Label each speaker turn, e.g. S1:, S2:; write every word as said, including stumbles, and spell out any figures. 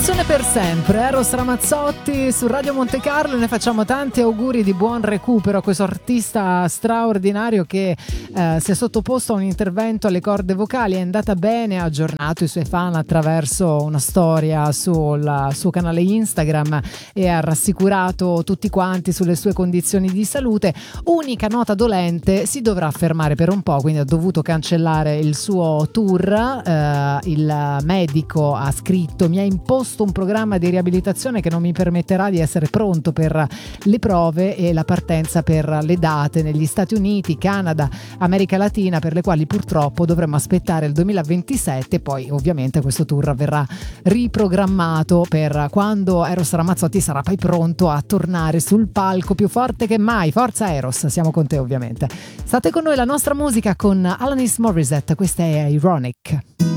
S1: Canzone per sempre, Eros Ramazzotti su Radio Monte Carlo. Ne facciamo tanti auguri di buon recupero a questo artista straordinario che eh, si è sottoposto a un intervento alle corde vocali. È andata bene, ha aggiornato i suoi fan attraverso una storia sul suo canale Instagram e ha rassicurato tutti quanti sulle sue condizioni di salute. Unica nota dolente, si dovrà fermare per un po', quindi ha dovuto cancellare il suo tour. Eh, il medico ha scritto: mi ha imposto un programma di riabilitazione che non mi permetterà di essere pronto per le prove e la partenza per le date negli Stati Uniti, Canada, America Latina, per le quali purtroppo dovremmo aspettare il duemilaventisette. Poi ovviamente questo tour verrà riprogrammato per quando Eros Ramazzotti sarà poi pronto a tornare sul palco più forte che mai. Forza Eros, siamo con te ovviamente. State con noi, la nostra musica con Alanis Morissette, questa è Ironic.